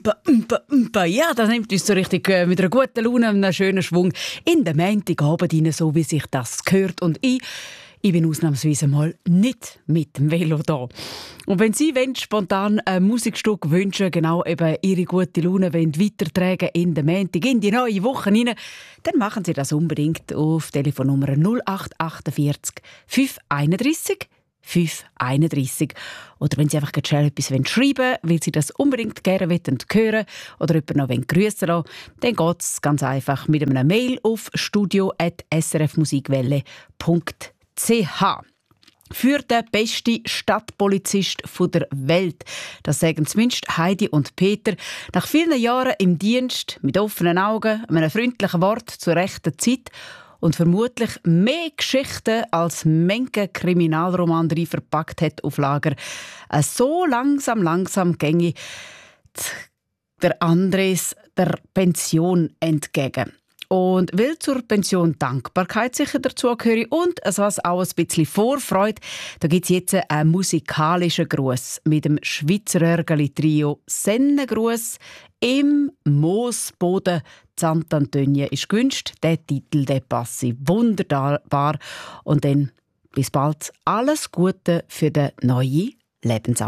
Ja, das nimmt uns so richtig mit einer guten Laune und einem schönen Schwung in den Montagabend rein, so wie sich das gehört. Und ich bin ausnahmsweise mal nicht mit dem Velo da. Und wenn Sie spontan ein Musikstück wünschen, genau eben Ihre gute Laune weitertragen in den Montag, in die neue Woche rein, dann machen Sie das unbedingt auf Telefonnummer 0848 531 531. Oder wenn Sie einfach schnell etwas schreiben wollen, weil Sie das unbedingt gerne hören oder jemanden noch grüssen lassen, dann geht es ganz einfach mit einer Mail auf studio@srfmusikwelle.ch. Für den besten Stadtpolizist der Welt. Das sagen zumindest Heidi und Peter. Nach vielen Jahren im Dienst, mit offenen Augen, einem freundlichen Wort zur rechten Zeit und vermutlich mehr Geschichten als manche Kriminalroman drin verpackt hat auf Lager. So langsam gänge der Andres der Pension entgegen. Und weil zur Pension Dankbarkeit sicher dazugehört und was auch ein bisschen Vorfreude, da gibt es jetzt einen musikalischen Gruß mit dem Schweizer Örgeli-Trio Sennengruß im Moosboden Sant'Antonio ist gewünscht. Der Titel, der passt wunderbar. Und dann bis bald. Alles Gute für den neuen Lebensabschnitt.